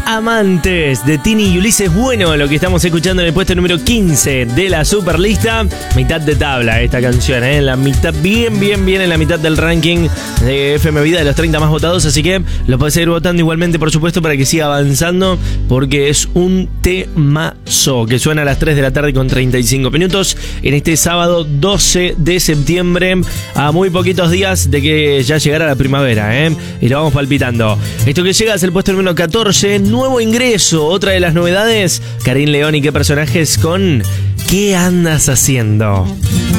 Amantes de Tini y Ulises Bueno, lo que estamos escuchando en el puesto número 15 de la Superlista. Mitad de tabla esta canción, en la mitad, bien en la mitad del ranking de FM Vida de los 30 más votados. Así que lo podés seguir votando igualmente, por supuesto, para que siga avanzando, porque es un temazo que suena a las 3 de la tarde con 35 minutos en este sábado 12 de septiembre, a muy poquitos días de que ya llegara la primavera, y lo vamos palpitando. Esto que llega es el puesto número 14, nuevo ingreso, otra de las novedades, Karin León y qué personajes con ¿Qué andas haciendo?